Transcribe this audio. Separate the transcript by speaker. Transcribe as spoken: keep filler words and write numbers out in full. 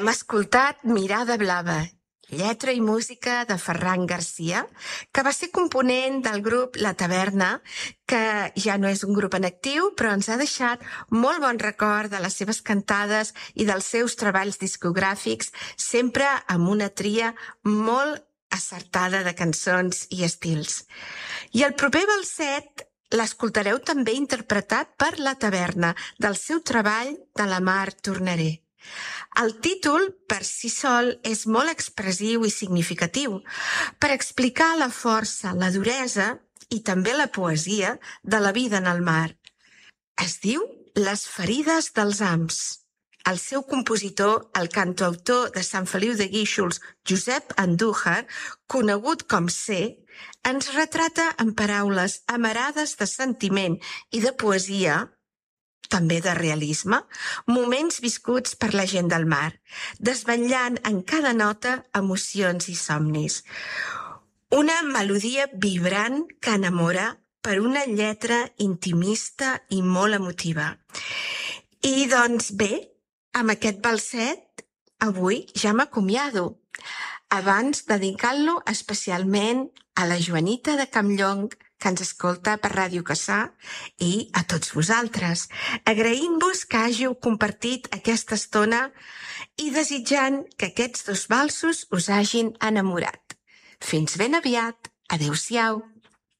Speaker 1: Hem escoltat Mirada Blava, lletra i música de Ferran Garcia, que va ser component del grup La Taverna, que ja no és un grup en actiu, però ens ha deixat molt bon record de les seves cantades i dels seus treballs discogràfics, sempre amb una tria molt acertada de cançons i estils. I el proper balset l'escoltareu també interpretat per La Taverna, del seu treball De la mar tornaré. El títol, per si sol, és molt expressiu i significatiu per explicar la força, la duresa i també la poesia de la vida en el mar. Es diu Les ferides dels ams. El seu compositor, el cantautor de Sant Feliu de Guíxols, Josep Andújar, conegut com C, ens retrata en paraules amarades de sentiment i de poesia, també de realisme, moments viscuts per la gent del mar, desvetllant en cada nota emocions i somnis. Una melodia vibrant que enamora per una lletra intimista i molt emotiva. I doncs bé, amb aquest balset, avui ja m'acomiado, abans dedicant-lo especialment a la Joanita de Campllong, que ens escolta per Ràdio Cassà, i a tots vosaltres, agraint-vos que hàgiu compartit aquesta estona i desitjant que aquests dos valsos us hagin enamorat. Fins ben aviat. Adéu-siau.